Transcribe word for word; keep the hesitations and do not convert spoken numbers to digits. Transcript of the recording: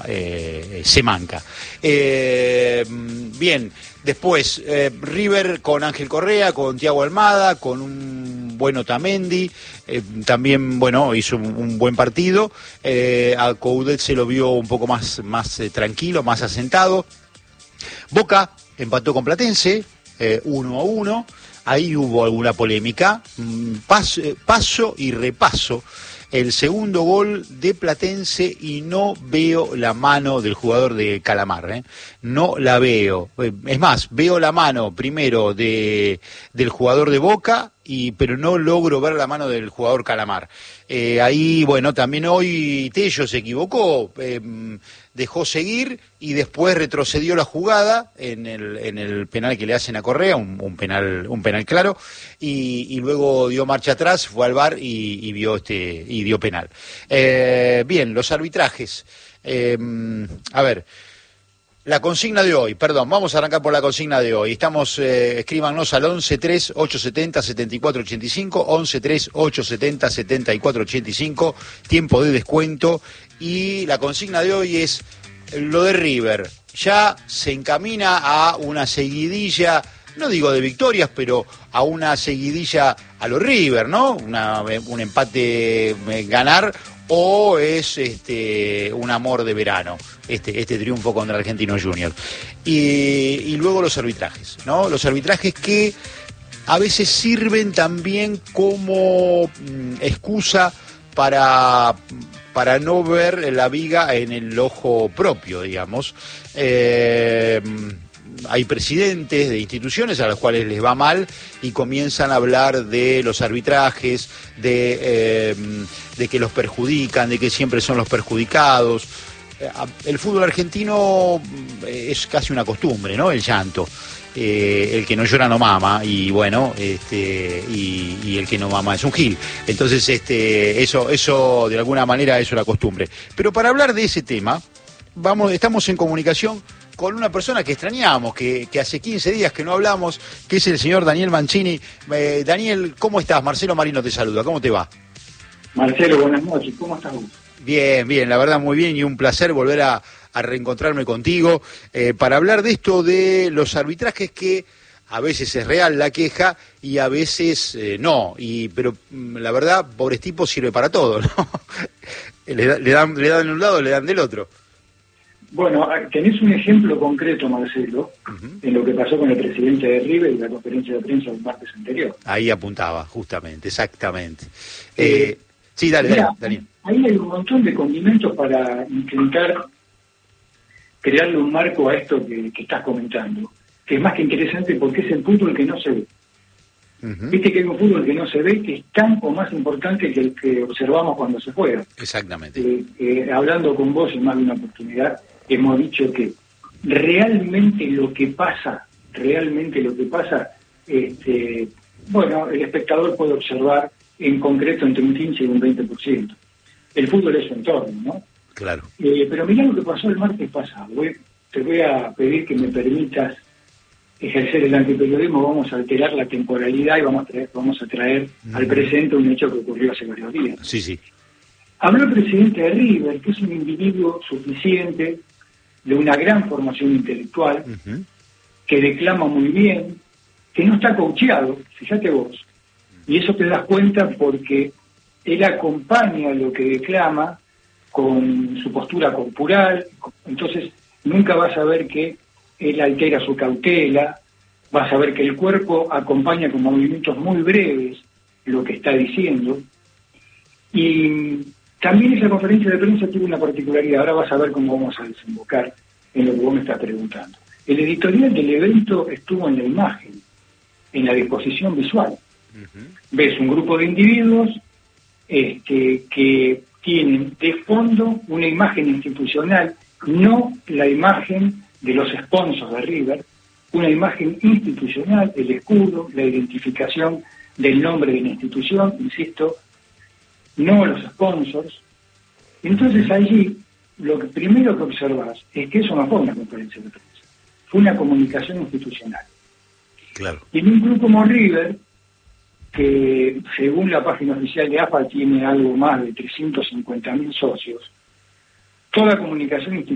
eh, se manca. Eh, bien, después eh, River con Ángel Correa, con Thiago Almada, con un buen Otamendi, eh, también, bueno, hizo un, un buen partido. Eh, a Coudet se lo vio un poco más, más eh, tranquilo, más asentado. Boca empató con Platense, eh, uno a uno. Ahí hubo alguna polémica, paso, paso y repaso el segundo gol de Platense y no veo la mano del jugador de Calamar, ¿eh? No la veo. Es más, veo la mano primero de del jugador de Boca, y pero no logro ver la mano del jugador Calamar. Eh, ahí, bueno, también hoy Tello se equivocó, eh, dejó seguir y después retrocedió la jugada en el en el penal que le hacen a Correa, un, un penal un penal claro, y, y luego dio marcha atrás, fue al V A R y, y vio este y dio penal. Eh, bien, los arbitrajes. Eh, a ver. La consigna de hoy, perdón, vamos a arrancar por la consigna de hoy. Estamos, eh, escríbanos al once tres ocho setenta setenta y cuatro ochenta y cinco, once tres ocho setenta setenta y cuatro ochenta y cinco, tiempo de descuento. Y la consigna de hoy es lo de River. Ya se encamina a una seguidilla, no digo de victorias, pero a una seguidilla a lo River, ¿no? Una, un empate, ganar, o es este un amor de verano, este este triunfo contra Argentinos Juniors. Y, y luego los arbitrajes, ¿no? Los arbitrajes que a veces sirven también como mm, excusa para, para no ver la viga en el ojo propio, digamos. Eh, hay presidentes de instituciones a los cuales les va mal y comienzan a hablar de los arbitrajes, de, eh, de que los perjudican, de que siempre son los perjudicados. El fútbol argentino es casi una costumbre, ¿no? El llanto. Eh, el que no llora no mama, y bueno, este, y, y el que no mama es un gil. Entonces, este, eso, eso de alguna manera es una costumbre. Pero para hablar de ese tema, vamos, estamos en comunicación con una persona que extrañamos, que, que hace quince días que no hablamos, que es el señor Daniel Mancini. Eh, Daniel, ¿cómo estás? Marcelo Marino te saluda, ¿cómo te va? Marcelo, buenas noches, ¿cómo estás vos? Bien, bien, la verdad muy bien, y un placer volver a, a reencontrarme contigo eh, para hablar de esto de los arbitrajes, que a veces es real la queja y a veces eh, no, y pero la verdad, pobres tipos, sirve para todo, ¿no? le, le, dan, le dan de un lado, le dan del otro. Bueno, tenés un ejemplo concreto, Marcelo, uh-huh, en lo que pasó con el presidente de River y la conferencia de prensa del martes anterior. Ahí apuntaba, justamente, exactamente. Eh, eh, sí, dale, mira, dale, Daniel. Ahí hay un montón de condimentos para intentar crearle un marco a esto que, que estás comentando, que es más que interesante porque es el fútbol que no se ve. Uh-huh. Viste que hay un fútbol que no se ve, que es tan o más importante que el que observamos cuando se juega. Exactamente. Eh, eh, hablando con vos en más de una oportunidad, hemos dicho que realmente lo que pasa, realmente lo que pasa, este, bueno, el espectador puede observar en concreto entre un quince y un veinte por ciento. El fútbol es su entorno, ¿no? Claro. Eh, pero mirá lo que pasó el martes pasado. Voy, te voy a pedir que me permitas ejercer el antiperiodismo. Vamos a alterar la temporalidad y vamos a traer, vamos a traer mm. al presente un hecho que ocurrió hace varios días. Sí, sí. Habló el presidente de River, que es un individuo suficiente, de una gran formación intelectual, uh-huh, que declama muy bien, que no está coacheado, fíjate vos. Y eso te das cuenta porque él acompaña lo que declama con su postura corporal, entonces nunca vas a ver que él altera su cautela, vas a ver que el cuerpo acompaña con movimientos muy breves lo que está diciendo. Y también esa conferencia de prensa tuvo una particularidad, ahora vas a ver cómo vamos a desembocar en lo que vos me estás preguntando. El editorial del evento estuvo en la imagen, en la disposición visual. Uh-huh. Ves un grupo de individuos este, que tienen de fondo una imagen institucional, no la imagen de los sponsors de River, una imagen institucional, el escudo, la identificación del nombre de la institución, insisto, no los sponsors. Entonces allí lo que primero que observas es que eso no fue una conferencia de prensa, fue una comunicación institucional. Claro. Y en un club como River, que según la página oficial de A F A tiene algo más de trescientos cincuenta mil socios, toda comunicación institucional